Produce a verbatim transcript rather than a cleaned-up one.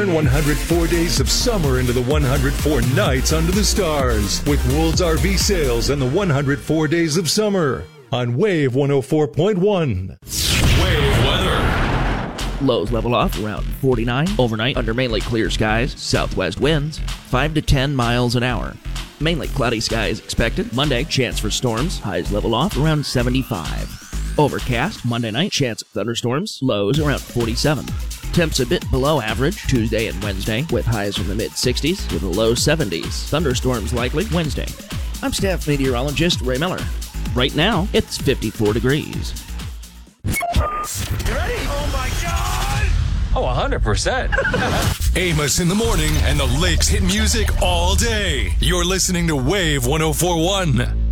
Turn one hundred four days of summer into the one hundred four nights under the stars with World's R V Sales and the one hundred four days of summer on Wave one oh four point one. Wave weather. Lows level off around forty-nine. Overnight under mainly clear skies. Southwest winds five to ten miles an hour. Mainly cloudy skies expected. Monday, chance for storms. Highs level off around seventy-five. Overcast Monday night. Chance of thunderstorms. Lows around forty-seven. Temps a bit below average Tuesday and Wednesday with highs in the mid sixties with a low seventies. Thunderstorms likely Wednesday. I'm staff meteorologist Ray Miller. Right now, it's fifty-four degrees. You ready? Oh my God! Oh, one hundred percent. Amos in the morning and the Lakes hit music all day. You're listening to Wave one oh four point one.